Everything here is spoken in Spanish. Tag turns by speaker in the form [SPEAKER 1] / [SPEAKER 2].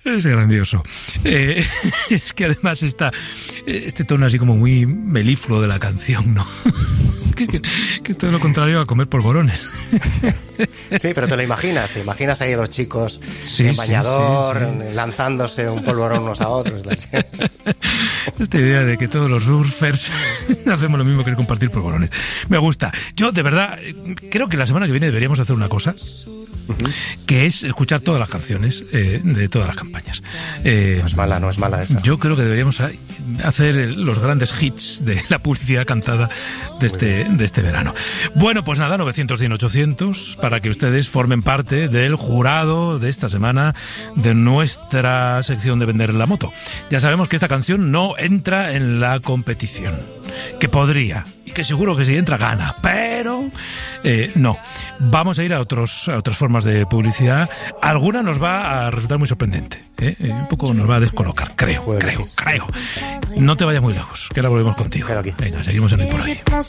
[SPEAKER 1] Es grandioso. Es que además está este tono así como muy melifluo de la canción, ¿no? que es todo lo contrario a comer polvorones.
[SPEAKER 2] Sí, pero te imaginas ahí a los chicos en bañador, lanzándose un polvorón unos a otros.
[SPEAKER 1] Esta idea de que todos los surfers hacemos lo mismo que compartir polvorones. Me gusta. Yo, de verdad, creo que la semana que viene deberíamos hacer una cosa, que es escuchar todas las canciones de todas las campañas.
[SPEAKER 2] No es mala esa.
[SPEAKER 1] Yo creo que deberíamos hacer los grandes hits de la publicidad cantada de este verano. Bueno, pues nada, 900-100-800 para que ustedes formen parte del jurado de esta semana de nuestra sección de Vender la Moto. Ya sabemos que esta canción no entra en la competición, que podría, y que seguro que si entra gana, pero no. Vamos a ir a otras formas de publicidad. Alguna nos va a resultar muy sorprendente, un poco nos va a descolocar, creo. No te vayas muy lejos, que ahora volvemos contigo.
[SPEAKER 2] Quedo aquí.
[SPEAKER 1] Venga, seguimos en el por ahí.